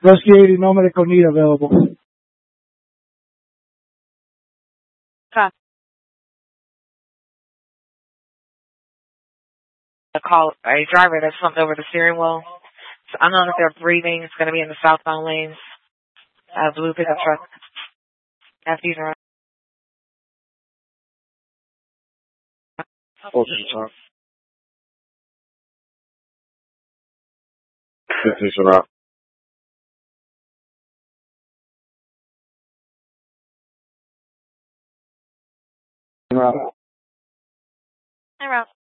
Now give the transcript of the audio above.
Rescue 80, no medical need available. Call a driver that slumped over the steering wheel. So I know that they're breathing. It's going to be in the southbound lanes. Blue pickup truck. After you around. Ocean truck. 15 out. Hey, Ralph.